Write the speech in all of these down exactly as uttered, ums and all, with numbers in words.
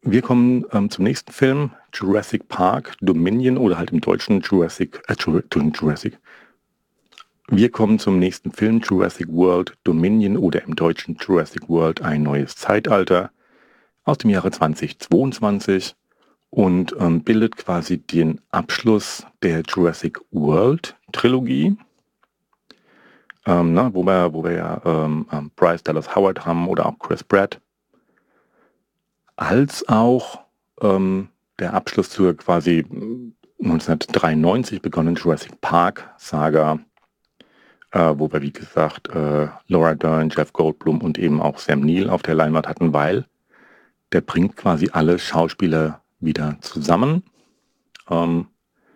Wir kommen ähm, zum nächsten Film, Jurassic Park Dominion oder halt im Deutschen Jurassic, äh, Jurassic. Wir kommen zum nächsten Film, Jurassic World Dominion oder im Deutschen Jurassic World ein neues Zeitalter aus dem Jahre zweitausendzweiundzwanzig und ähm, bildet quasi den Abschluss der Jurassic World Trilogie, ähm, ne, wo wir, wo wir ja ähm, ähm, Bryce Dallas Howard haben oder auch Chris Pratt, als auch ähm, der Abschluss zur quasi neunzehnhundertdreiundneunzig begonnenen Jurassic Park Saga, äh, wo wir wie gesagt äh, Laura Dern, Jeff Goldblum und eben auch Sam Neill auf der Leinwand hatten, weil der bringt quasi alle Schauspieler wieder zusammen, ähm,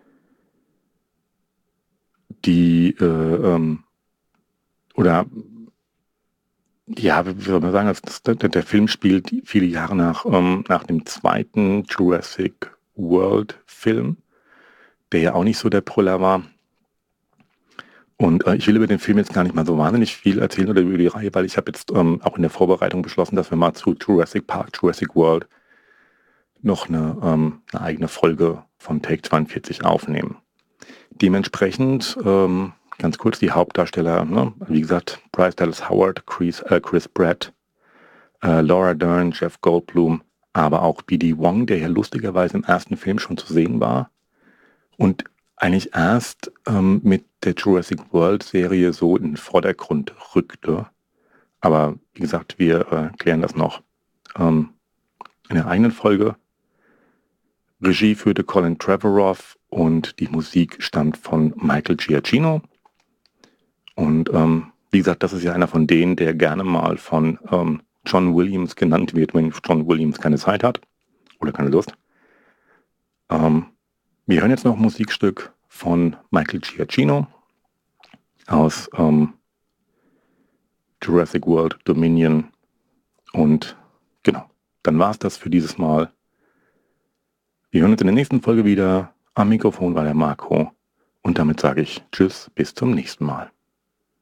die äh, ähm, oder ja, wie soll man sagen, das, das, der, der Film spielt viele Jahre nach, ähm, nach dem zweiten Jurassic World Film, der ja auch nicht so der Brüller war. Und äh, ich will über den Film jetzt gar nicht mal so wahnsinnig viel erzählen oder über die Reihe, weil ich habe jetzt ähm, auch in der Vorbereitung beschlossen, dass wir mal zu Jurassic Park, Jurassic World noch eine, ähm, eine eigene Folge von Take zweiundvierzig aufnehmen. Dementsprechend, ähm, ganz kurz, die Hauptdarsteller, ne? Wie gesagt, Bryce Dallas Howard, Chris, äh, Chris Pratt, äh, Laura Dern, Jeff Goldblum, aber auch B D Wong, der ja lustigerweise im ersten Film schon zu sehen war und eigentlich erst ähm, mit der Jurassic World Serie so in den Vordergrund rückte. Aber wie gesagt, wir äh, klären das noch ähm, in der eigenen Folge. Regie führte Colin Trevorrow und die Musik stammt von Michael Giacchino. Und ähm, wie gesagt, das ist ja einer von denen, der gerne mal von ähm, John Williams genannt wird, wenn John Williams keine Zeit hat oder keine Lust. Ähm, wir hören jetzt noch ein Musikstück von Michael Giacchino aus ähm, Jurassic World Dominion. Und genau, dann war es das für dieses Mal. Wir hören uns in der nächsten Folge wieder. Am Mikrofon war der Marco. Und damit sage ich Tschüss, bis zum nächsten Mal.